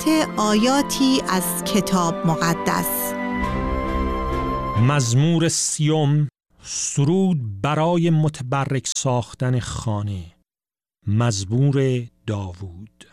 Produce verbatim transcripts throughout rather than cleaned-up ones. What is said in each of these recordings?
قسمت آیاتی از کتاب مقدس. مزمور سیوم، سرود برای متبرک ساختن خانه. مزمور داوود.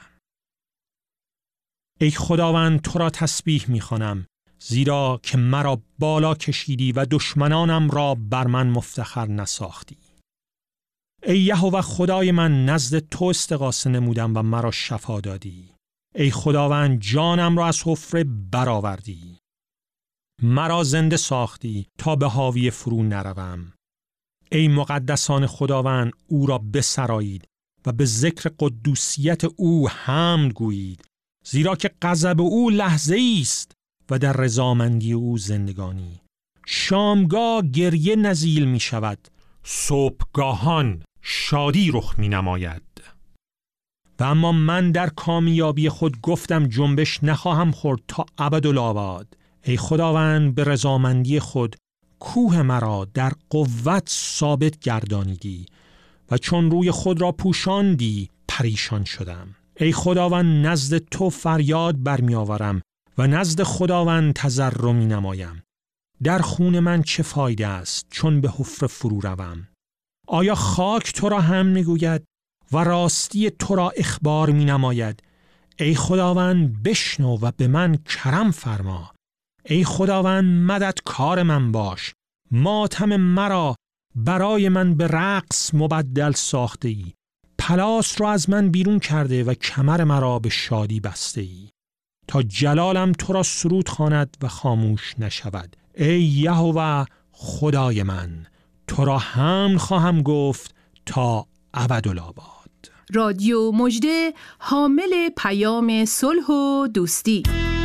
ای خداوند، تو را تسبیح می‌خوانم، زیرا که مرا بالا کشیدی و دشمنانم را بر من مفتخر نساختی. ای یهوه خدای من، نزد تو استغاثه نمودم و مرا شفا دادی. ای خداوند، جانم را از حفره برآوردی. مرا زنده ساختی تا به هاویه فرو نروم. ای مقدسان خداوند، او را بسرایید و به ذکر قدوسیت او حمد گویید، زیرا که غضب او لحظه است و در رضامندی او زندگانی. شامگاه گریه نزیل می شود، صبحگاهان شادی رخ می نماید. و اما من در کامیابی خود گفتم جنبش نخواهم خورد تا ابدالآباد. ای خداوند، به رضامندی خود کوه مرا در قوت ثابت گردانیدی و چون روی خود را پوشاندی پریشان شدم. ای خداوند، نزد تو فریاد برمی آورم و نزد خداوند تضرع می نمایم. در خون من چه فایده است چون به حفره فرو روم؟ آیا خاک تو را هم می گوید و راستی تو را اخبار می نماید؟ ای خداوند، بشنو و به من کرم فرما. ای خداوند، مددکار من باش. ماتم مرا برای من به رقص مبدل ساخته ای. پلاس را از من بیرون کرده و کمر مرا به شادی بسته ای. تا جلالم تو را سرود خواند و خاموش نشود. ای یهوه خدای من، تو را حمد خواهم گفت تا ابدالآباد. رادیو مژده، حامل پیام صلح و دوستی.